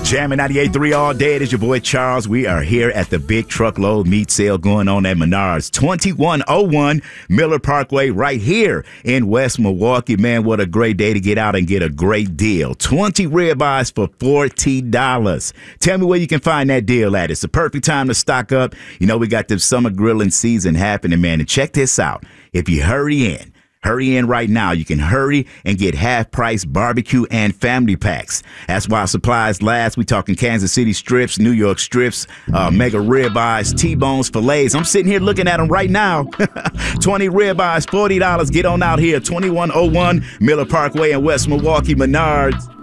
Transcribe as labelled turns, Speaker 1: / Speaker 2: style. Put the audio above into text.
Speaker 1: Jamming 98.3 all day. It is your boy Charles. We are here at the big truckload meat sale going on at Menards, 2101 Miller Parkway, right here in West Milwaukee. Man, what a great day to get out and get a great deal. 20 ribeyes for $40. Tell me where you can find that deal at. It's the perfect time to stock up. You know, we got the summer grilling season happening, man. And check this out. If you hurry in right now. You can hurry and get half-price barbecue and family packs. That's why supplies last. We talking Kansas City strips, New York strips, mega ribeyes, T-bones, fillets. I'm sitting here looking at them right now. 20 ribeyes, $40. Get on out here, 2101 Miller Parkway in West Milwaukee, Menards.